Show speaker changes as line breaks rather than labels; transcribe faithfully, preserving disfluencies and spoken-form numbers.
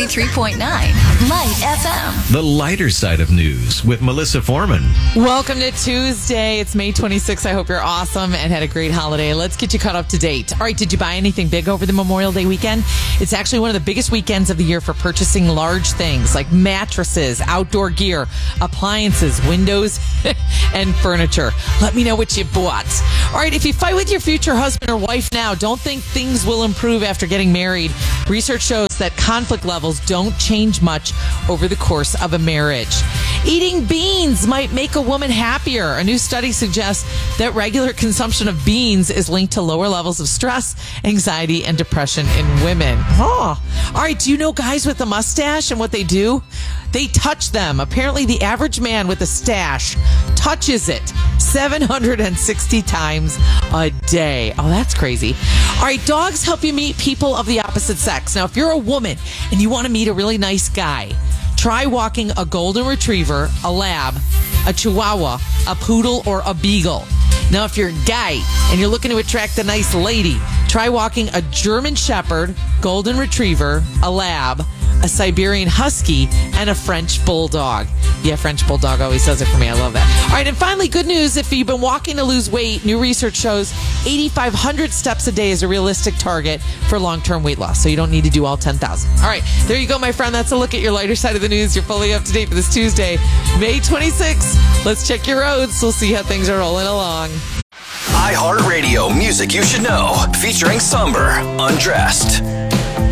three point nine Light F M.
The lighter side of news with Melissa Foreman.
Welcome to Tuesday. It's May twenty-sixth. I hope you're awesome and had a great holiday. Let's get you caught up to date. All right, did you buy anything big over the Memorial Day weekend? It's actually one of the biggest weekends of the year for purchasing large things like mattresses, outdoor gear, appliances, windows, and furniture. Let me know what you bought. All right, if you fight with your future husband or wife now, don't think things will improve after getting married. Research shows that conflict levels don't change much over the course of a marriage. Eating beans might make a woman happier. A new study suggests that regular consumption of beans is linked to lower levels of stress, anxiety, and depression in women. Oh. All right, do you know guys with a mustache and what they do? They touch them. Apparently, the average man with a stash touches it seven hundred sixty times a day. Oh, that's crazy. All right, dogs help you meet people of the opposite sex. Now, if you're a woman and you want to meet a really nice guy, try walking a golden retriever, a lab, a chihuahua, a poodle, or a beagle. Now, if you're a guy and you're looking to attract a nice lady, try walking a German Shepherd, golden retriever, a lab, a Siberian Husky, and a French Bulldog. Yeah, French Bulldog always does it for me. I love that. All right, and finally, good news. If you've been walking to lose weight, new research shows eighty-five hundred steps a day is a realistic target for long-term weight loss, so you don't need to do all ten thousand. All right, there you go, my friend. That's a look at your lighter side of the news. You're fully up to date for this Tuesday, May twenty-sixth. Let's check your roads. We'll see how things are rolling along.
iHeartRadio Music You Should Know, featuring Somber, Undressed.